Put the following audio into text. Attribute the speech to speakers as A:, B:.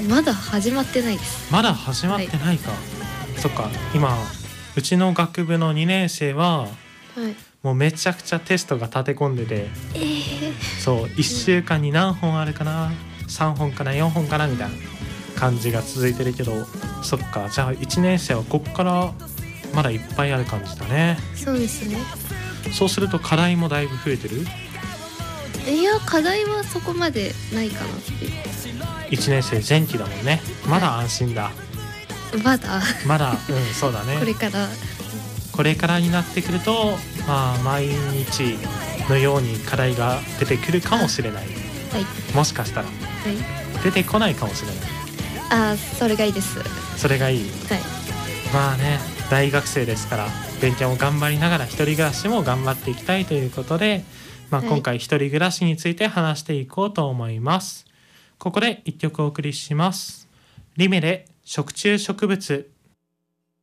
A: まだ始まってないです。
B: まだ始まってないか、そっか。今うちの学部の2年生は
A: はい。
B: もうめちゃくちゃテストが立て込んでて、そう1週間に何本あるかな、3本かな4本かなみたいな感じが続いてるけど、そっか。じゃあ1年生はこっからまだいっぱいある感じだね。
A: そうですね。
B: そうすると課題もだいぶ増えてる。
A: いや課題はそこまでないかなっていう。
B: 1年生前期だもんね。まだ安心だ。
A: まだ
B: まだそうだね。これからになってくると、まあ毎日のように課題が出てくるかもしれない。
A: はい。
B: もしかしたら出てこないかもしれない。
A: それがいいです。
B: それがいい。
A: はい。
B: まあね、大学生ですから勉強も頑張りながら一人暮らしも頑張っていきたいということで、今回一人暮らしについて話していこうと思います。ここで一曲お送りします。リメで食虫植物。